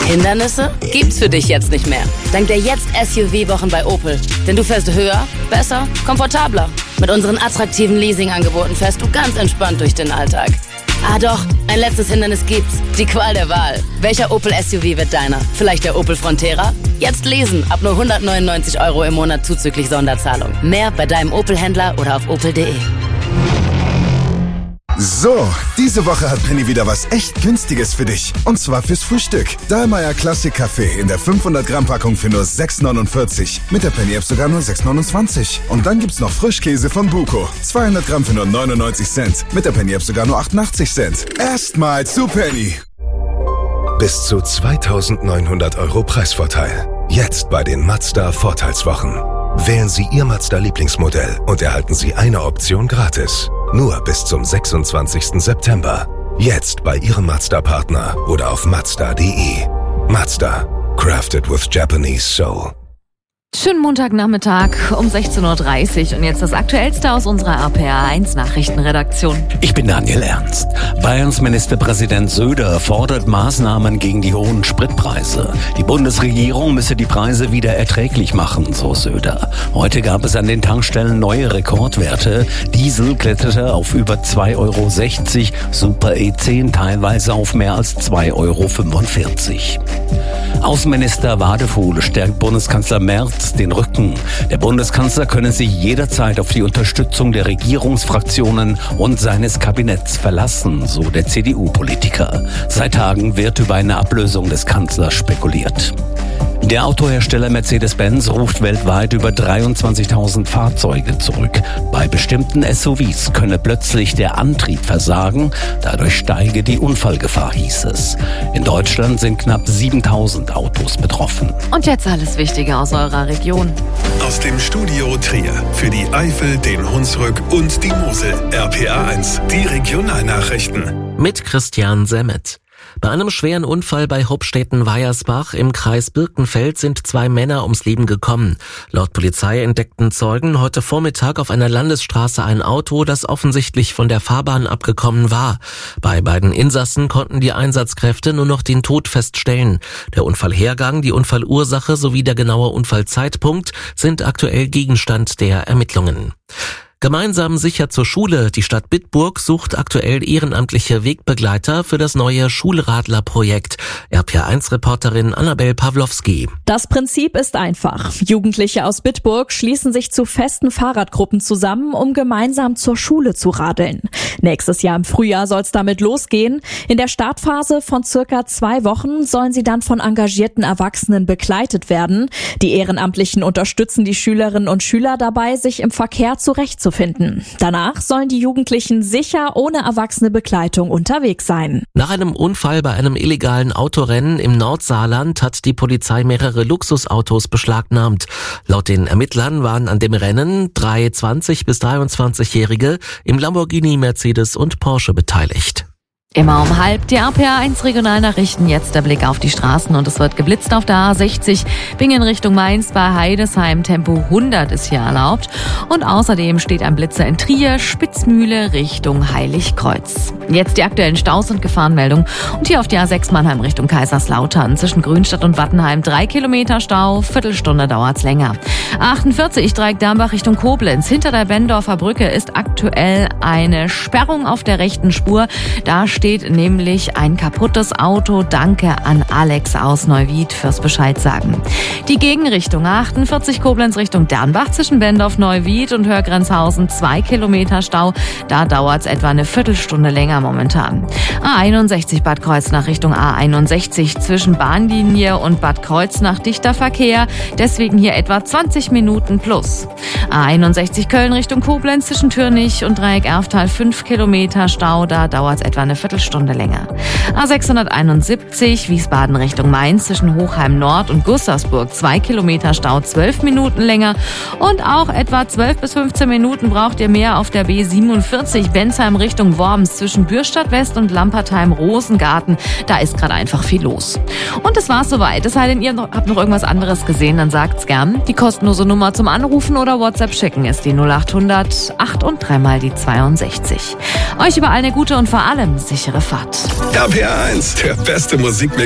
Hindernisse gibt's für dich jetzt nicht mehr. Dank der Jetzt-SUV-Wochen bei Opel. Denn du fährst höher, besser, komfortabler. Mit unseren attraktiven Leasing-Angeboten fährst du ganz entspannt durch den Alltag. Ah doch, ein letztes Hindernis gibt's. Die Qual der Wahl. Welcher Opel-SUV wird deiner? Vielleicht der Opel Frontera? Jetzt lesen, ab nur 199 € im Monat zuzüglich Sonderzahlung. Mehr bei deinem Opel-Händler oder auf opel.de. So, diese Woche hat Penny wieder was echt Günstiges für dich. Und zwar fürs Frühstück. Dahlmeier Classic Kaffee in der 500-Gramm-Packung für nur 6,49. Mit der Penny-App sogar nur 6,29. Und dann gibt's noch Frischkäse von Buko. 200 Gramm für nur 99 Cent. Mit der Penny-App sogar nur 88 Cent. Erstmal zu Penny. Bis zu 2.900 € Preisvorteil. Jetzt bei den Mazda Vorteilswochen. Wählen Sie Ihr Mazda-Lieblingsmodell und erhalten Sie eine Option gratis. Nur bis zum 26. September. Jetzt bei Ihrem Mazda-Partner oder auf Mazda.de. Mazda. Crafted with Japanese Soul. Schönen Montagnachmittag um 16:30 Uhr und jetzt das Aktuellste aus unserer RPA1 Nachrichtenredaktion. Ich bin Daniel Ernst. Bayerns Ministerpräsident Söder fordert Maßnahmen gegen die hohen Spritpreise. Die Bundesregierung müsse die Preise wieder erträglich machen, so Söder. Heute gab es an den Tankstellen neue Rekordwerte. Diesel kletterte auf über 2,60 €, Super E10 teilweise auf mehr als 2,45 €. Außenminister Wadefuhl stärkt Bundeskanzler Merz den Rücken. Der Bundeskanzler könne sich jederzeit auf die Unterstützung der Regierungsfraktionen und seines Kabinetts verlassen, so der CDU-Politiker. Seit Tagen wird über eine Ablösung des Kanzlers spekuliert. Der Autohersteller Mercedes-Benz ruft weltweit über 23.000 Fahrzeuge zurück. Bei bestimmten SUVs könne plötzlich der Antrieb versagen, dadurch steige die Unfallgefahr, hieß es. In Deutschland sind knapp 7.000 Autos betroffen. Und jetzt alles Wichtige aus eurer Region. Aus dem Studio Trier für die Eifel, den Hunsrück und die Mosel. RPA1, die Regionalnachrichten. Mit Christian Semmet. Bei einem schweren Unfall bei Hopstetten-Weiersbach im Kreis Birkenfeld sind 2 Männer ums Leben gekommen. Laut Polizei entdeckten Zeugen heute Vormittag auf einer Landesstraße ein Auto, das offensichtlich von der Fahrbahn abgekommen war. Bei beiden Insassen konnten die Einsatzkräfte nur noch den Tod feststellen. Der Unfallhergang, die Unfallursache sowie der genaue Unfallzeitpunkt sind aktuell Gegenstand der Ermittlungen. Gemeinsam sicher zur Schule. Die Stadt Bitburg sucht aktuell ehrenamtliche Wegbegleiter für das neue Schulradler-Projekt. RPA1-Reporterin Annabel Pawlowski. Das Prinzip ist einfach. Jugendliche aus Bitburg schließen sich zu festen Fahrradgruppen zusammen, um gemeinsam zur Schule zu radeln. Nächstes Jahr im Frühjahr soll es damit losgehen. In der Startphase von circa 2 Wochen sollen sie dann von engagierten Erwachsenen begleitet werden. Die Ehrenamtlichen unterstützen die Schülerinnen und Schüler dabei, sich im Verkehr zurechtzufinden. Danach sollen die Jugendlichen sicher ohne erwachsene Begleitung unterwegs sein. Nach einem Unfall bei einem illegalen Autorennen im Nordsaarland hat die Polizei mehrere Luxusautos beschlagnahmt. Laut den Ermittlern waren an dem Rennen 3 20- bis 23-Jährige im Lamborghini, Mercedes und Porsche beteiligt. Immer um 12:30 die RPA1 Regionalnachrichten. Jetzt der Blick auf die Straßen und es wird geblitzt auf der A60. Bingen Richtung Mainz bei Heidesheim. Tempo 100 ist hier erlaubt. Und außerdem steht ein Blitzer in Trier, Spitzmühle Richtung Heiligkreuz. Jetzt die aktuellen Staus und Gefahrenmeldungen. Und hier auf die A6 Mannheim Richtung Kaiserslautern. Zwischen Grünstadt und Wattenheim 3 Kilometer Stau. Viertelstunde dauert's länger. A48 Dreieck-Dambach Richtung Koblenz. Hinter der Bendorfer Brücke ist aktuell eine Sperrung auf der rechten Spur. Da steht nämlich ein kaputtes Auto. Danke an Alex aus Neuwied fürs Bescheid sagen. Die Gegenrichtung A48 Koblenz Richtung Dernbach zwischen Bendorf, Neuwied und Hörgrenzhausen 2 Kilometer Stau. Da dauert es etwa eine Viertelstunde länger momentan. A61 Bad Kreuznach Richtung A61 zwischen Bahnlinie und Bad Kreuznach dichter Verkehr. Deswegen hier etwa 20 Minuten plus. A61 Köln Richtung Koblenz zwischen Türnich und Dreieck-Erftal 5 Kilometer Stau. Da dauert es etwa eine Viertelstunde länger. A671 Wiesbaden Richtung Mainz zwischen Hochheim Nord und Gustavsburg 2 Kilometer Stau, 12 Minuten länger. Und auch etwa 12 bis 15 Minuten braucht ihr mehr auf der B47 Bensheim Richtung Worms zwischen Bürstadt West und Lampertheim-Rosengarten. Da ist gerade einfach viel los. Und das war's soweit. Es sei denn, ihr habt noch irgendwas anderes gesehen, dann sagt's gern. Die kostenlose Nummer zum Anrufen oder WhatsApp schicken ist die 0800 8 und 3 mal die 62. Euch überall eine gute und vor allem sichere Fahrt. RPA1, der beste Musikmix.